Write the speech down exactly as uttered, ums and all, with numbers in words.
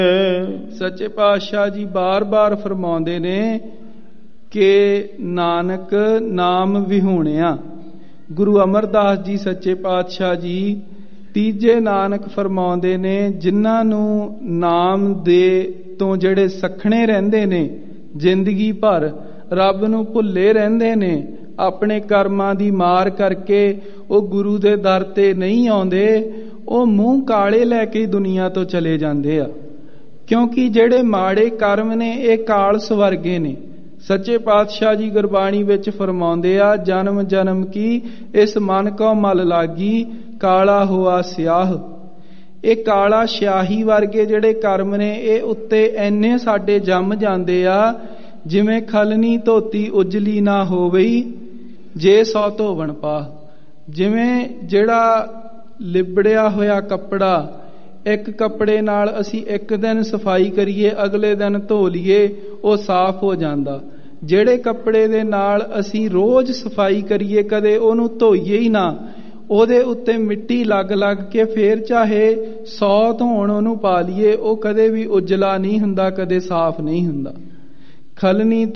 ਸੱਚੇ ਪਾਤਸ਼ਾਹ ਜੀ ਬਾਰ-ਬਾਰ ਫਰਮਾਉਂਦੇ ਨੇ ਕਿ ਨਾਨਕ ਨਾਮ ਵਿਹੂਣਿਆ। ਗੁਰੂ ਅਮਰਦਾਸ ਜੀ ਸੱਚੇ ਪਾਤਸ਼ਾਹ ਜੀ ਤੀਜੇ ਨਾਨਕ ਫਰਮਾਉਂਦੇ ਨੇ, ਜਿਨ੍ਹਾਂ ਨੂੰ ਨਾਮ ਦੇ ਤੋਂ ਜਿਹੜੇ ਸਖਣੇ ਰਹਿੰਦੇ ਨੇ, ਜ਼ਿੰਦਗੀ ਭਰ ਰੱਬ ਨੂੰ ਭੁੱਲੇ ਰਹਿੰਦੇ ਨੇ, ਆਪਣੇ ਕਰਮਾਂ ਦੀ ਮਾਰ ਕਰਕੇ ਉਹ ਗੁਰੂ ਦੇ ਦਰ ਤੇ ਨਹੀਂ ਆਉਂਦੇ, ਉਹ ਮੂੰਹ ਕਾਲੇ ਲੈ ਕੇ ਦੁਨੀਆ ਤੋਂ ਚਲੇ ਜਾਂਦੇ ਆ। ਕਿਉਂਕਿ ਜਿਹੜੇ ਮਾੜੇ ਕਰਮ ਨੇ ਇਹ ਕਾਲ ਸਵਰਗੇ ਨੇ। ਸੱਚੇ ਪਾਤਸ਼ਾਹ ਜੀ ਗੁਰਬਾਣੀ ਵਿੱਚ ਫਰਮਾਉਂਦੇ ਆ, ਜਨਮ ਜਨਮ ਕੀ ਇਸ ਮਨ ਕੋ ਮਲ ਲਾਗੀ, ਕਾਲਾ ਹੋਆ ਸਿਆਹ। ਇਹ ਕਾਲਾ ਸਿਆਹੀ ਵਰਗੇ ਜਿਹੜੇ ਕਰਮ ਨੇ ਇਹ ਉੱਤੇ ਐਨੇ ਸਾਡੇ ਜੰਮ ਜਾਂਦੇ ਆ, ਜਿਵੇਂ ਖਲਨੀ ਧੋਤੀ ਉਜਲੀ ਨਾ ਹੋਵਈ ਜੇ ਸੌ ਧੋਵਣ ਪਾ। ਜਿਵੇਂ ਜਿਹੜਾ ਲਿਬੜਿਆ ਹੋਇਆ ਕੱਪੜਾ, ਇੱਕ ਕੱਪੜੇ ਨਾਲ ਅਸੀਂ ਇੱਕ ਦਿਨ ਸਫਾਈ ਕਰੀਏ, ਅਗਲੇ ਦਿਨ ਧੋ ਲਈਏ, ਉਹ ਸਾਫ਼ ਹੋ ਜਾਂਦਾ। ਜਿਹੜੇ ਕੱਪੜੇ ਦੇ ਨਾਲ ਅਸੀਂ ਰੋਜ਼ ਸਫਾਈ ਕਰੀਏ, ਕਦੇ ਉਹਨੂੰ ਧੋਈਏ ਹੀ ਨਾ, ਉਹਦੇ ਉੱਤੇ ਮਿੱਟੀ ਲੱਗ ਲੱਗ ਕੇ ਫੇਰ ਚਾਹੇ ਸੌ ਧੋਣ ਉਹਨੂੰ ਪਾ ਲਈਏ, ਉਹ ਕਦੇ ਵੀ ਉਜਲਾ ਨਹੀਂ ਹੁੰਦਾ, ਕਦੇ ਸਾਫ਼ ਨਹੀਂ ਹੁੰਦਾ। ਖਲਨੀ